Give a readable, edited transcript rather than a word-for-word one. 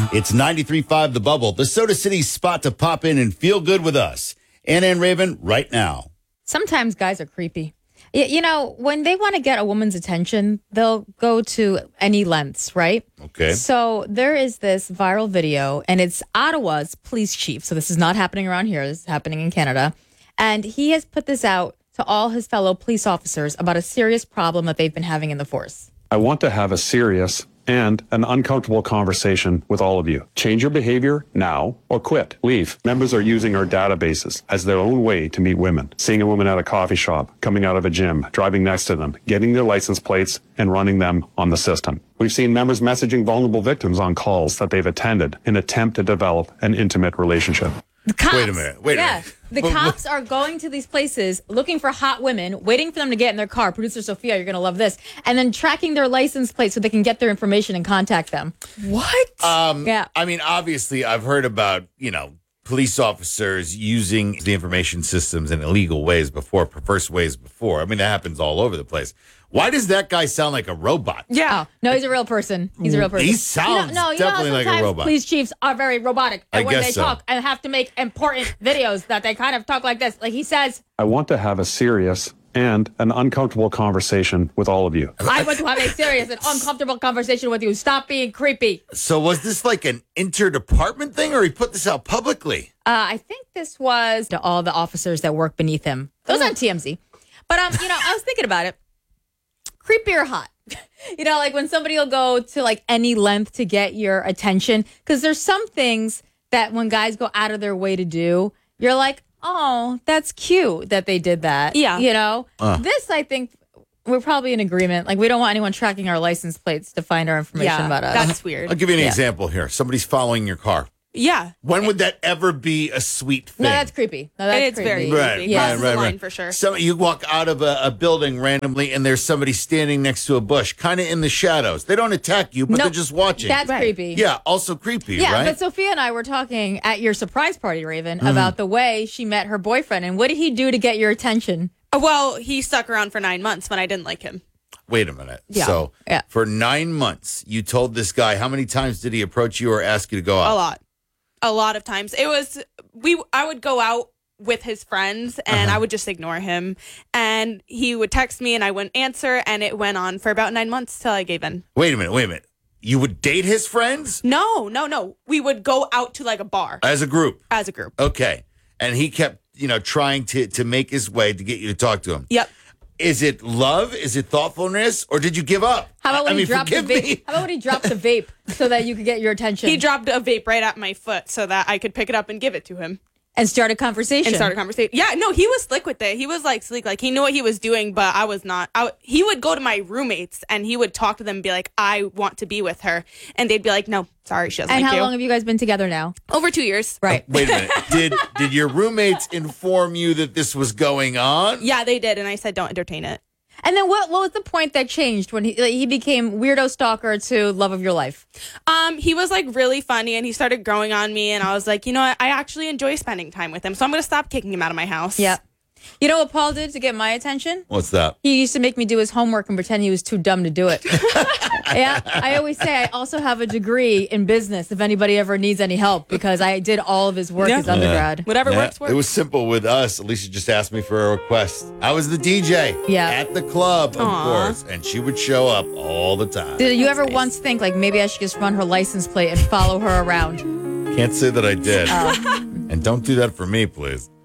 It's 93.5 The Bubble, the Soda City spot to pop in and feel good with us. Anna and Raven, right now. Sometimes guys are creepy. You know, when they want to get a woman's attention, they'll go to any lengths, right? Okay. So there is this viral video, and it's Ottawa's police chief. So this is not happening around here. This is happening in Canada. And he has put this out to all his fellow police officers about a serious problem that they've been having in the force. I want to have a serious and an uncomfortable conversation with all of you. Change your behavior now or quit. Leave. Members are using our databases as their own way to meet women. Seeing a woman at a coffee shop, coming out of a gym, driving next to them, getting their license plates and running them on the system. We've seen members messaging vulnerable victims on calls that they've attended in an attempt to develop an intimate relationship. The cops. Wait a minute. The cops are going to these places looking for hot women, waiting for them to get in their car. Producer Sophia, you're going to love this. And then tracking their license plate so they can get their information and contact them. What? Yeah. I mean, obviously, I've heard about, police officers using the information systems in illegal ways before, perverse ways before. I mean, it happens all over the place. Why does that guy sound like a robot? Yeah. Oh, no, he's a real person. He's a real person. He sounds definitely like a robot. Police chiefs are very robotic. And when guess they so. talk and have to make important videos that they kind of talk like this. Like he says, I want to have a serious and an uncomfortable conversation with all of you. I want to have a serious and uncomfortable conversation with you. Stop being creepy. So was this like an interdepartment thing, or he put this out publicly? I think this was to all the officers that work beneath him. It was on TMZ. But, I was thinking about it. Creepy or hot? Like when somebody will go to like any length to get your attention. Because there's some things that when guys go out of their way to do, you're like, oh, that's cute that they did that. Yeah. This, I think, we're probably in agreement. Like, we don't want anyone tracking our license plates to find our information about us. That's weird. I'll give you an example here. Somebody's following your car. Yeah. When would that ever be a sweet thing? No, that's creepy. No, that's It's creepy. very Right, creepy. Yeah. Crosses the line for sure. So you walk out of a building randomly, and there's somebody standing next to a bush, kind of in the shadows. They don't attack you, but Nope. they're just watching. That's creepy. Yeah, also creepy, Yeah, right? but Sophia and I were talking at your surprise party, Raven, about the way she met her boyfriend. And what did he do to get your attention? Well, he stuck around for 9 months when I didn't like him. Wait a minute. Yeah. So Yeah. for 9 months, you told this guy, how many times did he approach you or ask you to go out? A lot of times. I would go out with his friends and I would just ignore him. And he would text me and I wouldn't answer. And it went on for about 9 months till I gave in. Wait a minute. You would date his friends? No. We would go out to like a bar As a group? as a group. Okay. And he kept, trying to make his way to get you to talk to him. Yep. Is it love? Is it thoughtfulness? Or did you give up? How about when he dropped the forgive vape? me. How about when he dropped the vape so that you could get your attention? He dropped a vape right at my foot so that I could pick it up and give it to him. and start a conversation. And start a conversation. Yeah, no, he was slick with it. He was like sleek. Like he knew what he was doing, but I was not. He would go to my roommates and he would talk to them and be like, I want to be with her. And they'd be like, no, sorry, she doesn't And like how you. long have you guys been together now? Over 2 years. Right. Wait a minute. Did your roommates inform you that this was going on? Yeah, they did. And I said, don't entertain it. And then what was the point that changed when he became weirdo stalker to love of your life? He was like really funny and he started growing on me. And I was like, you know what? I actually enjoy spending time with him. So I'm going to stop kicking him out of my house. Yeah. You know what Paul did to get my attention? What's that? He used to make me do his homework and pretend he was too dumb to do it. Yeah. I always say I also have a degree in business if anybody ever needs any help because I did all of his work as undergrad. Whatever Yeah, works. it was simple with us. Alicia just asked me for a request. I was the DJ at the club, of course, and she would show up all the time. Did you ever once think like maybe I should just run her license plate and follow her around? Can't say that I did. And don't do that for me, please.